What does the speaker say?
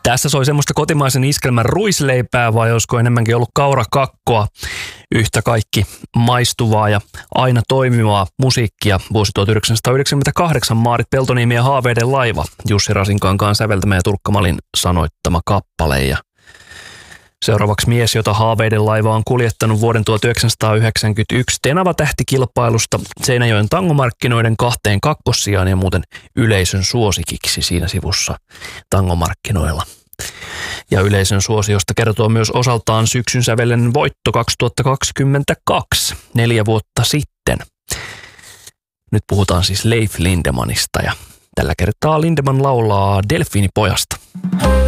Tässä soi semmoista kotimaisen iskelmän ruisleipää, vai olisiko enemmänkin ollut kaurakakkoa? Yhtä kaikki maistuvaa ja aina toimivaa musiikkia. Vuosi 1998 Maarit Peltoniemi ja Haaveiden laiva. Jussi Rasinkankaan säveltämä ja Turkka Malin sanoittama kappale. Ja seuraavaksi mies, jota Haaveiden laiva on kuljettanut vuoden 1991 Tenava-tähtikilpailusta Seinäjoen tangomarkkinoiden 2 kakkossijaan ja muuten yleisön suosikiksi siinä sivussa tangomarkkinoilla. Ja yleisön suosiosta kertoo myös osaltaan syksyn sävelen voitto 2022, 4 vuotta sitten. Nyt puhutaan siis Leif Lindemanista ja tällä kertaa Lindeman laulaa Delfiinipojasta.